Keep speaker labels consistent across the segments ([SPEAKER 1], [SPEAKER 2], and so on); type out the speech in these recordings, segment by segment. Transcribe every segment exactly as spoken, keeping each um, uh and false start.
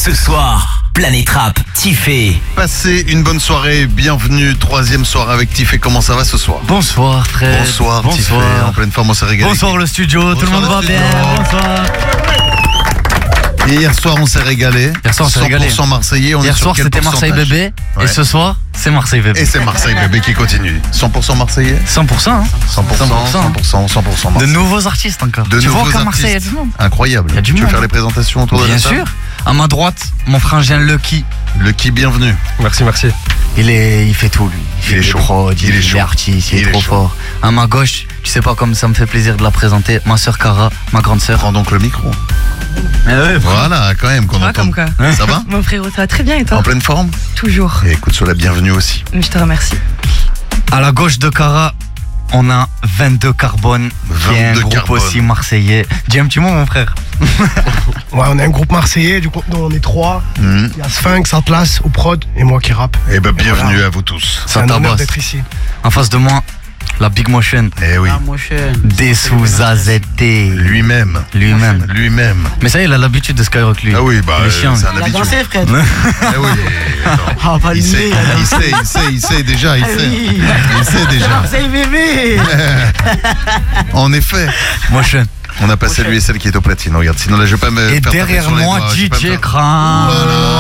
[SPEAKER 1] Ce soir, Planète Rap, Tiffé.
[SPEAKER 2] Passez une bonne soirée, bienvenue, troisième soirée avec Tiffé. Comment ça va ce soir?
[SPEAKER 3] Bonsoir Fred.
[SPEAKER 2] Bonsoir,
[SPEAKER 3] Bonsoir.
[SPEAKER 2] Tiffé, en pleine forme, on s'est régalé.
[SPEAKER 3] Bonsoir le studio,
[SPEAKER 2] Bonsoir
[SPEAKER 3] tout le monde
[SPEAKER 2] le
[SPEAKER 3] va
[SPEAKER 2] studio.
[SPEAKER 3] bien. Bonsoir.
[SPEAKER 2] Et hier soir on s'est régalé.
[SPEAKER 3] Hier soir on s'est régalé.
[SPEAKER 2] cent pour cent Marseillais, on
[SPEAKER 3] Hier
[SPEAKER 2] est sur
[SPEAKER 3] soir
[SPEAKER 2] quel
[SPEAKER 3] c'était Marseille
[SPEAKER 2] pourcentage?
[SPEAKER 3] bébé
[SPEAKER 2] Ouais.
[SPEAKER 3] et ce soir c'est Marseille bébé.
[SPEAKER 2] Et c'est Marseille bébé qui continue. cent pour cent Marseillais?
[SPEAKER 3] cent pour cent hein.
[SPEAKER 2] cent pour cent, cent pour cent, cent pour cent
[SPEAKER 3] De
[SPEAKER 2] Marseille.
[SPEAKER 3] nouveaux artistes encore.
[SPEAKER 2] De
[SPEAKER 3] tu vois
[SPEAKER 2] nouveaux
[SPEAKER 3] qu'à Marseille il y a
[SPEAKER 2] artistes.
[SPEAKER 3] du monde.
[SPEAKER 2] Incroyable.
[SPEAKER 3] Il y a du
[SPEAKER 2] tu veux
[SPEAKER 3] monde.
[SPEAKER 2] faire les présentations autour de
[SPEAKER 3] Bien
[SPEAKER 2] la table?
[SPEAKER 3] sûr. À ma droite, mon frangin Lucky.
[SPEAKER 2] Le qui bienvenue.
[SPEAKER 4] Merci, merci.
[SPEAKER 3] Il est, il fait tout lui. Il, fait
[SPEAKER 2] est
[SPEAKER 3] des
[SPEAKER 2] chaud.
[SPEAKER 3] prods,
[SPEAKER 2] Il est chaud.
[SPEAKER 3] artiste, il,
[SPEAKER 2] Il
[SPEAKER 3] est
[SPEAKER 2] est
[SPEAKER 3] trop
[SPEAKER 2] chaud.
[SPEAKER 3] fort. À ma gauche, tu sais pas comme ça me fait plaisir de la présenter, ma sœur Cara, ma grande sœur.
[SPEAKER 2] Prends donc le micro.
[SPEAKER 3] Eh ouais,
[SPEAKER 2] Voilà, quand même qu'on
[SPEAKER 5] Ça va
[SPEAKER 2] entend.
[SPEAKER 5] comme quoi?
[SPEAKER 2] Ça va?
[SPEAKER 5] Mon frérot, ça va très bien et toi?
[SPEAKER 2] En pleine forme?
[SPEAKER 5] Toujours.
[SPEAKER 2] Et écoute, sur la bienvenue aussi.
[SPEAKER 5] Je te remercie.
[SPEAKER 3] À la gauche de Cara, on a vingt-deux Carbone, qui est un
[SPEAKER 2] vingt-deux
[SPEAKER 3] groupe
[SPEAKER 2] Carbone.
[SPEAKER 3] aussi marseillais. Dis un petit mot mon frère.
[SPEAKER 4] Ouais, on est un groupe marseillais, du coup, non, on est trois.
[SPEAKER 2] Mhm.
[SPEAKER 4] Il y a Sphinx, Atlas, au prod et moi qui rappe.
[SPEAKER 2] Eh ben, bienvenue
[SPEAKER 4] voilà.
[SPEAKER 2] à vous tous.
[SPEAKER 4] C'est
[SPEAKER 3] Ça
[SPEAKER 4] un honneur
[SPEAKER 3] tabasse.
[SPEAKER 4] d'être ici.
[SPEAKER 3] En face de moi, la Big Motion.
[SPEAKER 2] Eh oui,
[SPEAKER 3] Des sous A Z T.
[SPEAKER 2] lui-même.
[SPEAKER 3] Lui-même.
[SPEAKER 2] Lui-même.
[SPEAKER 3] Mais ça y est, il a l'habitude de Skyrock lui.
[SPEAKER 2] Ah oui, bah,
[SPEAKER 3] Le
[SPEAKER 2] euh,
[SPEAKER 3] chien.
[SPEAKER 2] c'est un
[SPEAKER 6] Il a
[SPEAKER 2] habitué.
[SPEAKER 6] dansé, Fred.
[SPEAKER 2] Ah oui, attends.
[SPEAKER 6] Ah, pas
[SPEAKER 2] il,
[SPEAKER 6] le
[SPEAKER 2] sait,
[SPEAKER 6] nez,
[SPEAKER 2] il sait, il sait, il sait déjà, il
[SPEAKER 6] Ah
[SPEAKER 2] sait.
[SPEAKER 6] oui.
[SPEAKER 2] Il sait déjà.
[SPEAKER 6] Marseille bébé.
[SPEAKER 2] En effet,
[SPEAKER 3] Motion.
[SPEAKER 2] on a passé lui et celle qui est au platine. Regarde, sinon là je vais pas me
[SPEAKER 3] Et
[SPEAKER 2] faire taper
[SPEAKER 3] derrière
[SPEAKER 2] sur les
[SPEAKER 3] moi,
[SPEAKER 2] doigts, je vais pas me
[SPEAKER 3] D J
[SPEAKER 2] faire-
[SPEAKER 3] Kran.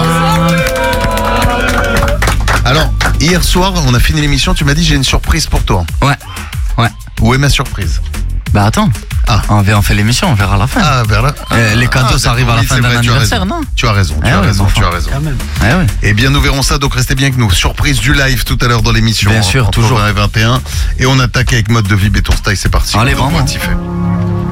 [SPEAKER 2] Alors, hier soir, on a fini l'émission, tu m'as dit j'ai une surprise pour toi.
[SPEAKER 3] Ouais. Ouais.
[SPEAKER 2] Où est ma surprise?
[SPEAKER 3] Bah attends.
[SPEAKER 2] Ah.
[SPEAKER 3] On verra- on fait l'émission, on verra à la fin.
[SPEAKER 2] Ah, vers là.
[SPEAKER 3] Euh, les cadeaux, ça arrive à la
[SPEAKER 2] oui,
[SPEAKER 3] fin
[SPEAKER 2] c'est
[SPEAKER 3] d'un
[SPEAKER 2] vrai, tu as
[SPEAKER 3] anniversaire,
[SPEAKER 2] raison.
[SPEAKER 3] non?
[SPEAKER 2] Tu as raison, tu
[SPEAKER 3] Eh
[SPEAKER 2] as
[SPEAKER 3] ouais,
[SPEAKER 2] raison,
[SPEAKER 3] mais
[SPEAKER 2] tu as
[SPEAKER 3] enfin.
[SPEAKER 2] raison.
[SPEAKER 6] Quand même.
[SPEAKER 3] Eh ouais.
[SPEAKER 2] Eh bien, nous verrons ça, donc restez bien avec nous. Surprise du live tout à l'heure dans l'émission.
[SPEAKER 3] Bien sûr,
[SPEAKER 2] entre
[SPEAKER 3] toujours.
[SPEAKER 2] vingt et vingt et un. Et on attaque avec mode de vie Béton Style, c'est parti.
[SPEAKER 3] Allez,
[SPEAKER 2] On voit
[SPEAKER 3] vraiment.
[SPEAKER 2] Tiffé.